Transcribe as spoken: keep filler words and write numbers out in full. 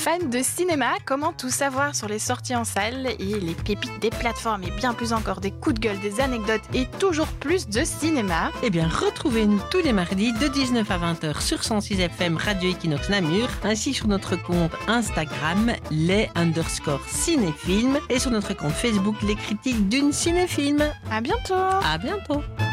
fans de cinéma, comment tout savoir sur les sorties en salle et les pépites des plateformes et bien plus encore des coups de gueule, des anecdotes et toujours plus de cinéma? Eh bien, retrouvez-nous tous les mardis de dix-neuf à vingt heures sur cent six F M Radio Equinox Namur, ainsi sur notre compte Instagram, les underscore cinéfilms, et sur notre compte Facebook, les critiques d'une cinéfilm. À bientôt! À bientôt!